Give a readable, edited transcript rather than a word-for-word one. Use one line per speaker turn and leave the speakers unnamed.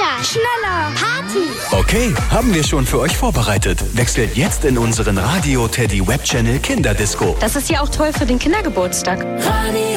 Kita.
Schneller.
Party.
Okay, haben wir schon für euch vorbereitet. Wechselt jetzt in unseren Radio Teddy Web Channel Kinderdisco.
Das ist ja auch toll für den Kindergeburtstag.
Radio